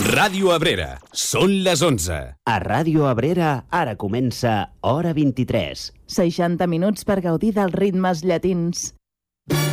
Ràdio Abrera, són les 11. A Ràdio Abrera ara comença Hora 23. 60 minuts per gaudir dels ritmes llatins.